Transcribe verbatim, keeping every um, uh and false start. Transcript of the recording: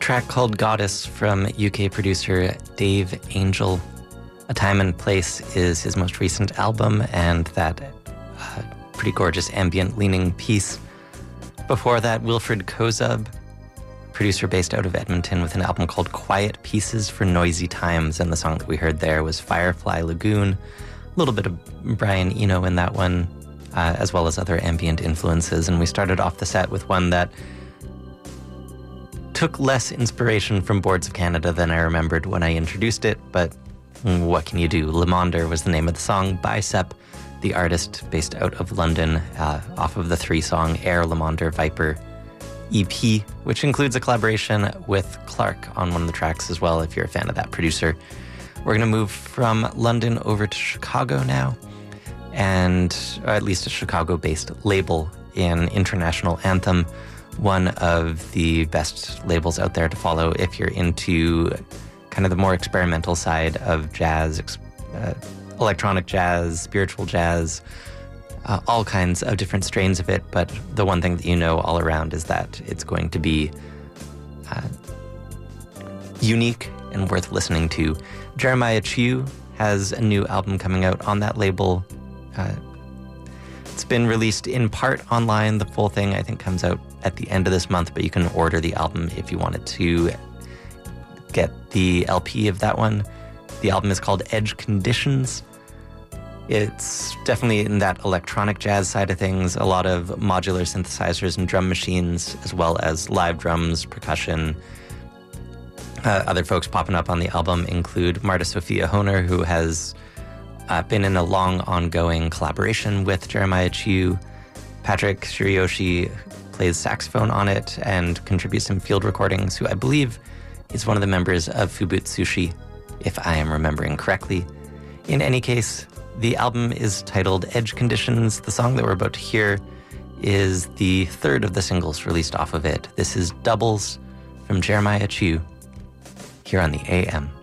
track called Goddess from U K producer Dave Angel. A Time and Place is his most recent album, and that uh, pretty gorgeous ambient-leaning piece. Before that, Wilfred Kozub, producer based out of Edmonton, with an album called Quiet Pieces for Noisy Times, and the song that we heard there was Firefly Lagoon. A little bit of Brian Eno in that one, uh, as well as other ambient influences. And we started off the set with one that took less inspiration from Boards of Canada than I remembered when I introduced it, but what can you do? Le Monde was the name of the song. Bicep, the artist based out of London, uh, off of the three-song Air Le Monde Viper E P, which includes a collaboration with Clark on one of the tracks as well, if you're a fan of that producer. We're going to move from London over to Chicago now, and or at least a Chicago-based label in International Anthem, one of the best labels out there to follow if you're into kind of the more experimental side of jazz, uh, electronic jazz, spiritual jazz, uh, all kinds of different strains of it. But the one thing that you know all around is that it's going to be uh, unique and worth listening to. Jeremiah Chiu has a new album coming out on that label. Uh, it's been released in part online. The full thing, I think, comes out at the end of this month, but you can order the album if you wanted to get the L P of that one. The album is called Edge Conditions. It's definitely in that electronic jazz side of things, a lot of modular synthesizers and drum machines, as well as live drums, percussion. Uh, other folks popping up on the album include Marta Sophia Honer, who has uh, been in a long ongoing collaboration with Jeremiah Chiu. Patrick Shiryoshi plays saxophone on it and contributes some field recordings, who I believe is one of the members of Fubutsushi, if I am remembering correctly. In any case, the album is titled Edge Conditions. The song that we're about to hear is the third of the singles released off of it. This is Doubles from Jeremiah Chiu here on the A M.